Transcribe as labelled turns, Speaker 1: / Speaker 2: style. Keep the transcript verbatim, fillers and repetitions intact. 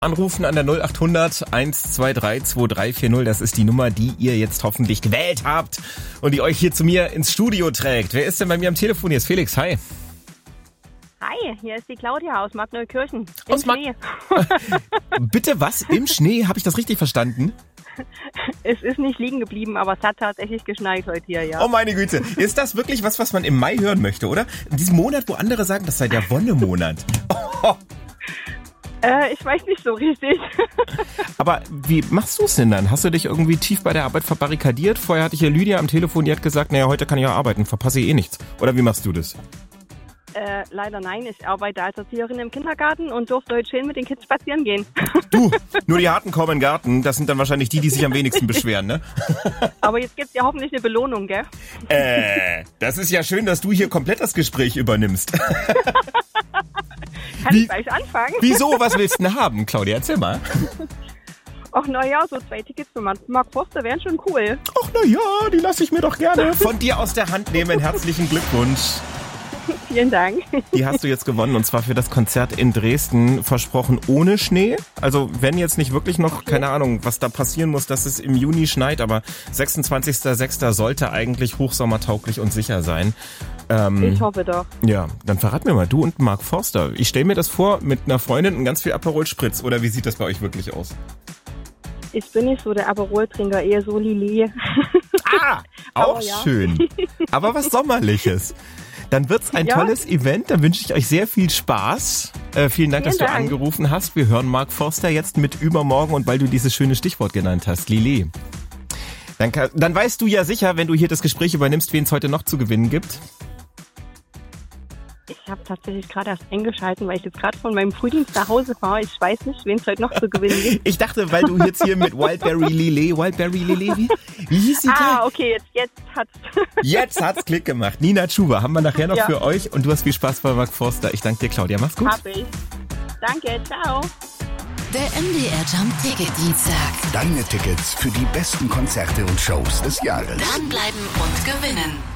Speaker 1: Anrufen an der null acht hundert eins zwei drei zwei drei vier null. Das ist die Nummer, die ihr jetzt hoffentlich gewählt habt und die euch hier zu mir ins Studio trägt. Wer ist denn bei mir am Telefon? Hier ist Felix. Hi.
Speaker 2: Hi, hier ist die Claudia aus Markneukirchen. Im
Speaker 1: Aus Mark-
Speaker 2: Schnee.
Speaker 1: Bitte was? Im Schnee? Habe ich das richtig verstanden?
Speaker 2: Es ist nicht liegen geblieben, aber es hat tatsächlich geschneit heute hier, ja.
Speaker 1: Oh meine Güte. Ist das wirklich was, was man im Mai hören möchte, oder? In diesem Monat, wo andere sagen, das sei der Wonnemonat. Oh.
Speaker 2: Äh, ich weiß nicht so richtig.
Speaker 1: Aber wie machst du es denn dann? Hast du dich irgendwie tief bei der Arbeit verbarrikadiert? Vorher hatte ich ja Lydia am Telefon, die hat gesagt, naja, heute kann ich ja arbeiten, verpasse ich eh nichts. Oder wie machst du das?
Speaker 2: Äh, leider nein, ich arbeite als Erzieherin im Kindergarten und durfte heute schön mit den Kids spazieren gehen.
Speaker 1: Du, nur die harten kommen in den Garten, das sind dann wahrscheinlich die, die sich am wenigsten beschweren, ne?
Speaker 2: Aber jetzt gibt's ja hoffentlich eine Belohnung, gell?
Speaker 1: Äh, das ist ja schön, dass du hier komplett das Gespräch übernimmst.
Speaker 2: Kann
Speaker 1: Wie-
Speaker 2: ich gleich anfangen?
Speaker 1: Wieso? Was willst du denn haben, Claudia? Erzähl mal.
Speaker 2: Ach naja, so zwei Tickets für Mark Forster wären schon cool.
Speaker 1: Ach na ja, die lasse ich mir doch gerne von dir aus der Hand nehmen. Herzlichen Glückwunsch.
Speaker 2: Vielen Dank.
Speaker 1: Die hast du jetzt gewonnen und zwar für das Konzert in Dresden, versprochen ohne Schnee. Also wenn jetzt nicht wirklich noch, keine Ahnung, was da passieren muss, dass es im Juni schneit, aber sechsundzwanzigster sechster sollte eigentlich hochsommertauglich und sicher sein. Ähm,
Speaker 2: Ich hoffe doch.
Speaker 1: ja, dann verrat mir mal, du und Mark Forster. Ich stelle mir das vor mit einer Freundin und ganz viel Aperol Spritz. Oder wie sieht das bei euch wirklich aus?
Speaker 2: Ich bin nicht so der Aperol-Trinker, eher so Lili.
Speaker 1: Ah, auch
Speaker 2: Aber ja.
Speaker 1: schön. Aber was Sommerliches. Dann wird's ein
Speaker 2: Ja.
Speaker 1: tolles Event. Dann wünsche ich euch sehr viel Spaß. Äh, vielen Dank,
Speaker 2: Vielen
Speaker 1: dass du
Speaker 2: Dank.
Speaker 1: angerufen hast. Wir hören Mark Forster jetzt mit Übermorgen und weil du dieses schöne Stichwort genannt hast, Lili. Dann, kann, dann weißt du ja sicher, wenn du hier das Gespräch übernimmst, wen es heute noch zu gewinnen gibt.
Speaker 2: Ich habe tatsächlich gerade erst eingeschalten, weil ich jetzt gerade von meinem Frühdienst nach Hause fahre. Ich weiß nicht, wen es heute noch zu gewinnen gibt.
Speaker 1: Ich dachte, weil du jetzt hier mit Wildberry Lillet, Wildberry Lillet, wie, wie hieß die
Speaker 2: Ah,
Speaker 1: gleich?
Speaker 2: okay, jetzt, jetzt hat's.
Speaker 1: Jetzt hat's Klick gemacht. Nina Tschuba haben wir nachher noch
Speaker 2: Ja.
Speaker 1: für euch und du hast viel Spaß bei Mark Forster. Ich danke dir, Claudia. Mach's gut.
Speaker 2: Hab ich. Danke, ciao.
Speaker 3: Der M D R Jump Ticket Dienstag.
Speaker 4: Deine Tickets für die besten Konzerte und Shows des Jahres.
Speaker 3: Dranbleiben und gewinnen.